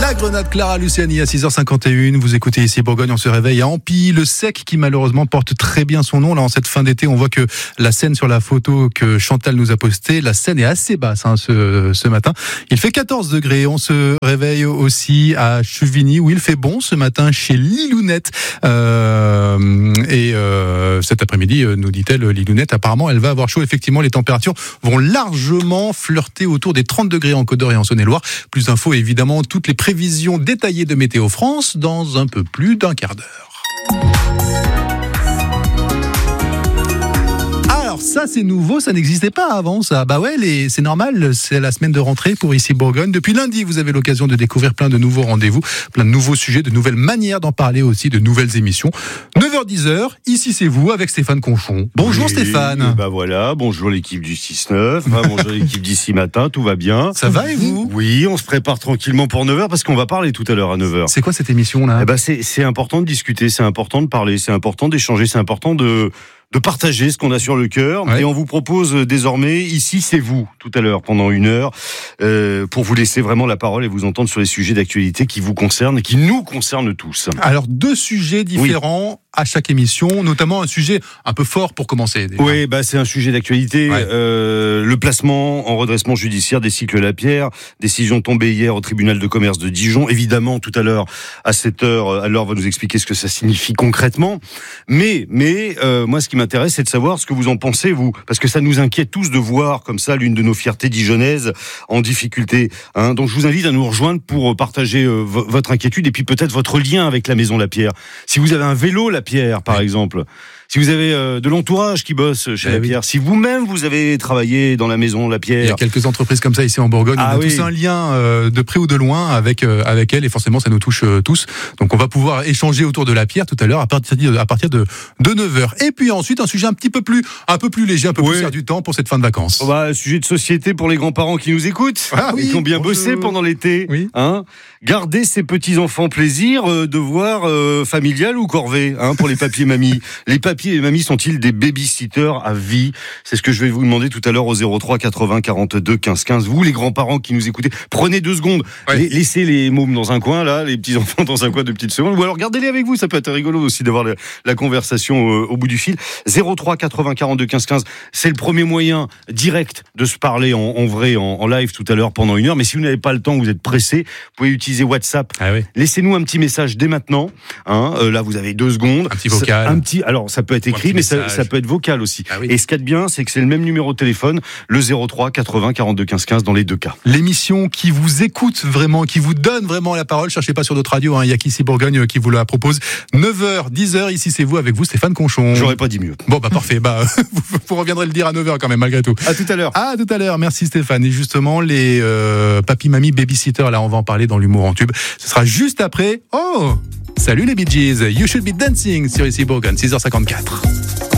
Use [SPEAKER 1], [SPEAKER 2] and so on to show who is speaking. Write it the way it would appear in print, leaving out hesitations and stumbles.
[SPEAKER 1] La Grenade, Clara Luciani à 6h51. Vous écoutez ici Bourgogne, on se réveille à Ampy, le sec qui malheureusement porte très bien son nom. Là, en cette fin d'été, on voit que la Seine sur la photo que Chantal nous a postée, la Seine est assez basse ce matin. Il fait 14 degrés. On se réveille aussi à Chevigny où il fait bon ce matin chez Lilounette. Cet après-midi, nous dit-elle, Lilounette, apparemment, elle va avoir chaud. Effectivement, les températures vont largement flirter autour des 30 degrés en Côte d'Or et en Saône-et-Loire. Plus d'infos, évidemment, toutes les prévisions détaillées de Météo France dans un peu plus d'un quart d'heure. Alors ça c'est nouveau, ça n'existait pas avant ça. Bah ouais, c'est normal, c'est la semaine de rentrée pour ici Bourgogne. Depuis lundi, vous avez l'occasion de découvrir plein de nouveaux rendez-vous, plein de nouveaux sujets, de nouvelles manières d'en parler aussi, de nouvelles émissions. 9h-10h, ici c'est vous avec Stéphane Conchon. Bonjour oui, Stéphane.
[SPEAKER 2] Bah voilà, bonjour l'équipe du 6-9, bonjour l'équipe d'ici matin, tout va bien.
[SPEAKER 1] Ça va et vous ?
[SPEAKER 2] Oui, on se prépare tranquillement pour 9h parce qu'on va parler tout à l'heure à 9h.
[SPEAKER 1] C'est quoi cette émission là ?
[SPEAKER 2] C'est important de discuter, c'est important de parler, c'est important d'échanger, c'est important de partager ce qu'on a sur le cœur. Ouais. Et on vous propose désormais, ici c'est vous, tout à l'heure, pendant 1 heure, pour vous laisser vraiment la parole et vous entendre sur les sujets d'actualité qui vous concernent et qui nous concernent tous.
[SPEAKER 1] Alors 2 sujets différents à chaque émission, notamment un sujet un peu fort pour commencer. Déjà.
[SPEAKER 2] Oui, c'est un sujet d'actualité. Ouais. Le placement en redressement judiciaire des cycles Lapierre, décision tombée hier au tribunal de commerce de Dijon. Évidemment, tout à l'heure, à 7h, alors va nous expliquer ce que ça signifie concrètement. Mais moi, ce qui m'intéresse, c'est de savoir ce que vous en pensez, vous. Parce que ça nous inquiète tous de voir comme ça l'une de nos fiertés dijonnaises en difficulté. Donc je vous invite à nous rejoindre pour partager votre inquiétude et puis peut-être votre lien avec la maison Lapierre. Si vous avez un vélo Lapierre, par exemple, si vous avez de l'entourage qui bosse chez Lapierre, si vous-même vous avez travaillé dans la maison Lapierre.
[SPEAKER 1] Il y a quelques entreprises comme ça ici en Bourgogne. On a tous un lien de près ou de loin avec elle et forcément ça nous touche tous. Donc on va pouvoir échanger autour de Lapierre tout à l'heure à partir de 9h. Et puis ensuite un sujet un peu plus léger, un peu plus faire du temps pour cette fin de vacances.
[SPEAKER 2] Un sujet de société pour les grands-parents qui nous écoutent et qui ont bien bossé pendant l'été. Oui. Garder ses petits-enfants plaisir, devoir familial ou corvée pour les papiers mamies. Les papiers et mamies sont-ils des babysitters à vie ? C'est ce que je vais vous demander tout à l'heure au 03 80 42 15 15. Vous, les grands-parents qui nous écoutez, prenez 2 secondes. Laissez les mômes dans un coin, là, les petits-enfants dans un coin de petites secondes. Ou alors gardez-les avec vous, ça peut être rigolo aussi d'avoir la conversation au bout du fil. 03 80 42 15 15, c'est le premier moyen direct de se parler en vrai, en live tout à l'heure pendant 1 heure. Mais si vous n'avez pas le temps, vous êtes pressé, vous pouvez utiliser WhatsApp. Laissez-nous un petit message dès maintenant. Là, vous avez 2 secondes.
[SPEAKER 1] Un petit vocal.
[SPEAKER 2] Alors, ça peut être écrit, mais ça peut être vocal aussi. Et ce qu'il y a de bien, c'est que c'est le même numéro de téléphone, le 03 80 42 15 15 dans les 2 cas.
[SPEAKER 1] L'émission qui vous écoute vraiment, qui vous donne vraiment la parole. Cherchez pas sur d'autres radios, il y a qu'ici Bourgogne qui vous la propose. 9h, 10h, ici c'est vous, avec vous Stéphane Conchon.
[SPEAKER 2] J'aurais pas dit mieux.
[SPEAKER 1] Bon, parfait. Vous reviendrez le dire à 9h quand même, malgré tout.
[SPEAKER 2] À tout à l'heure.
[SPEAKER 1] À tout à l'heure. Merci Stéphane. Et justement, les papy, mamie, babysitter, là, on va en parler dans l'humour en tube. Ce sera juste après. Salut les Bee Gees. You Should Be Dancing sur ici Bourgogne, 6h54.